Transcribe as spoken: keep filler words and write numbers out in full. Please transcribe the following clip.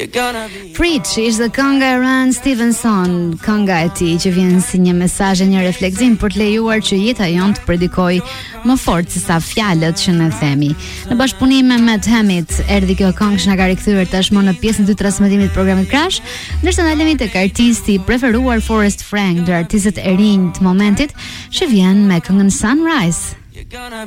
Preach ishte kënga e Ran Stevenson, kënga e tij që vjen si një mesazh e një refleksim për të lejuar që jeta jon të predikoj më fort se sa fjalët që ne themi. Në bashkëpunim me Matt Hamit erdhi kjo këngë që na ka rikthyer tashmë në pjesën e dytë të transmetimit të programit Crash, ndërsa ndalemi tek artisti i preferuar Forrest Frank, ndër artistët e rinj të momentit, që vjen me këngën Sunrise.